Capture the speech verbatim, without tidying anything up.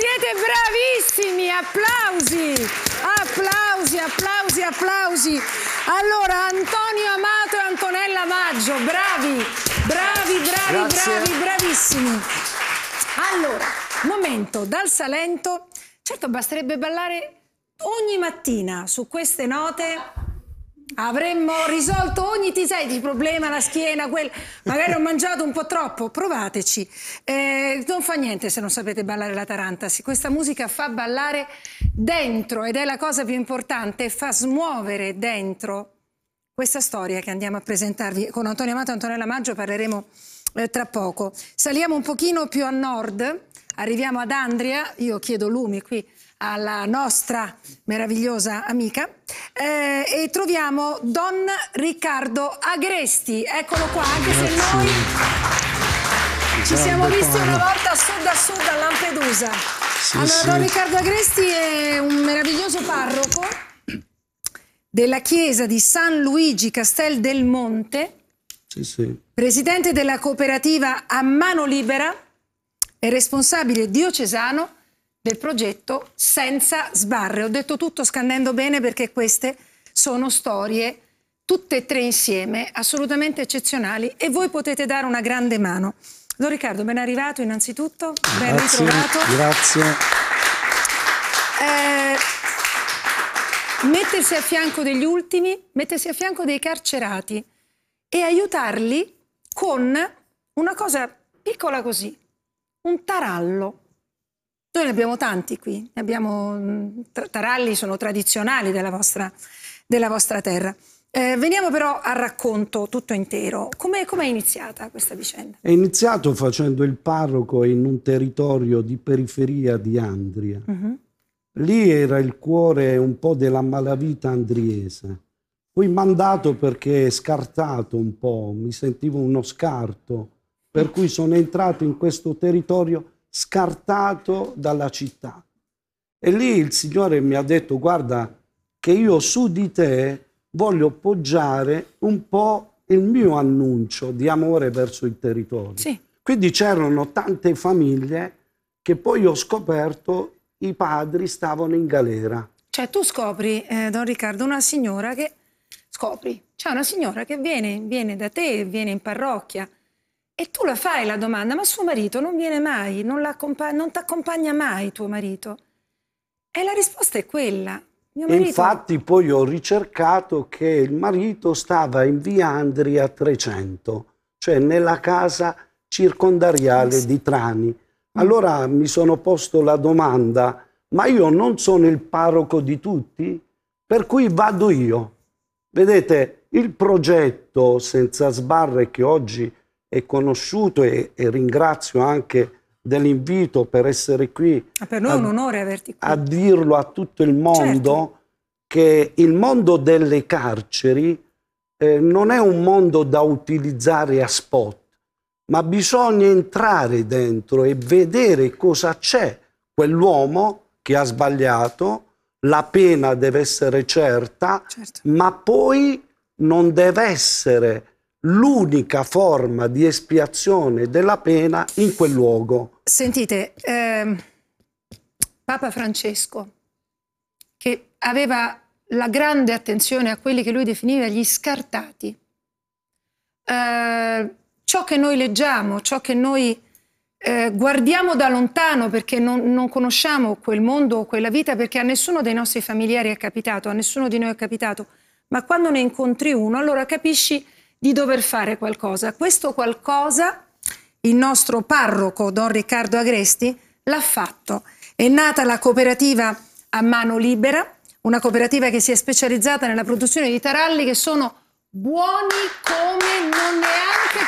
siete bravissimi, applausi, applausi, applausi, applausi. Allora, Antonio Amato e Antonella Maggio, bravi, bravi, bravi, Grazie. bravi, bravissimi. Allora, momento, dal Salento, certo basterebbe ballare ogni mattina su queste note. Avremmo risolto ogni ti sai di problema, la schiena, quel... magari ho mangiato un po' troppo, provateci. Eh, non fa niente se non sapete ballare la tarantasi. Questa musica fa ballare dentro ed è la cosa più importante, fa smuovere dentro questa storia che andiamo a presentarvi. Con Antonio Amato e Antonella Maggio parleremo eh, tra poco. Saliamo un pochino più a nord, arriviamo ad Andria, io chiedo lumi qui alla nostra meravigliosa amica, eh, e troviamo Don Riccardo Agresti. Eccolo qua, anche se noi ci siamo visti una volta a sud a sud a Lampedusa. Sì, allora, sì. Don Riccardo Agresti è un meraviglioso parroco della chiesa di San Luigi Castel del Monte, Sì, sì. presidente della cooperativa A Mano Libera e responsabile diocesano del progetto Senza Sbarre. Ho detto tutto scandendo bene perché queste sono storie, tutte e tre insieme, assolutamente eccezionali e voi potete dare una grande mano. Don Riccardo, ben arrivato innanzitutto, ben Grazie, ritrovato. grazie. Eh, mettersi a fianco degli ultimi, mettersi a fianco dei carcerati e aiutarli con una cosa piccola così, un tarallo. Noi ne abbiamo tanti qui, ne abbiamo, taralli sono tradizionali della vostra, della vostra terra. Eh, veniamo però al racconto tutto intero. Come è iniziata questa vicenda? È iniziato facendo il parroco in un territorio di periferia di Andria. Uh-huh. Lì era il cuore un po' della malavita andriese. Fui mandato perché scartato un po', mi sentivo uno scarto, per cui sono entrato in questo territorio scartato dalla città. E lì il Signore mi ha detto: guarda che io su di te voglio poggiare un po' il mio annuncio di amore verso il territorio. Sì. Quindi c'erano tante famiglie che poi ho scoperto i padri stavano in galera. Cioè tu scopri, eh, Don Riccardo, una signora che... Scopri, c'è una signora che viene, viene da te, viene in parrocchia. E tu la fai la domanda, ma suo marito non viene mai, non ti accompagna mai tuo marito? E la risposta è quella. Mio marito... E infatti poi ho ricercato che il marito stava in via Andria trecento, cioè nella casa circondariale sì. di Trani. Allora mm. mi sono posto la domanda, ma io non sono il parroco di tutti? Per cui vado io. Vedete, il progetto Senza Sbarre che oggi è conosciuto e, e ringrazio anche dell'invito per essere qui. Ah, per noi a, è un onore averti qui. A dirlo a tutto il mondo, certo, che il mondo delle carceri eh, non è un mondo da utilizzare a spot, ma bisogna entrare dentro e vedere cosa c'è. Quell'uomo che ha sbagliato, la pena deve essere certa, certo, ma poi non deve essere l'unica forma di espiazione della pena in quel luogo. Sentite, ehm, Papa Francesco, che aveva la grande attenzione a quelli che lui definiva gli scartati, eh, ciò che noi leggiamo, ciò che noi eh, guardiamo da lontano perché non, non conosciamo quel mondo o quella vita, perché a nessuno dei nostri familiari è capitato, a nessuno di noi è capitato, ma quando ne incontri uno allora capisci di dover fare qualcosa. Questo qualcosa il nostro parroco Don Riccardo Agresti l'ha fatto. È nata la cooperativa A Mano Libera, una cooperativa che si è specializzata nella produzione di taralli che sono buoni come non neanche